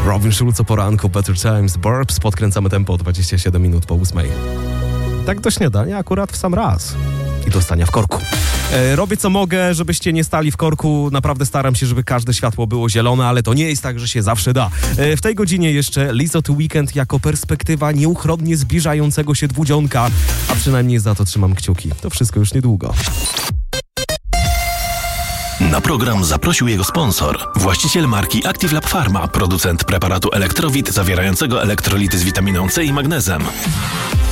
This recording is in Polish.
Robin Schulz o poranku, Better Times, Burbs, podkręcamy tempo 27 minut po 8. Tak do śniadania akurat w sam raz. I do stania w korku. Robię co mogę, żebyście nie stali w korku. Naprawdę staram się, żeby każde światło było zielone, ale to nie jest tak, że się zawsze da. W tej godzinie jeszcze Lizzo The Weeknd jako perspektywa nieuchronnie zbliżającego się dwudzionka, a przynajmniej za to trzymam kciuki. To wszystko już niedługo. Na program zaprosił jego sponsor, właściciel marki Active Lab Pharma, producent preparatu Elektrowit zawierającego elektrolity z witaminą C i magnezem.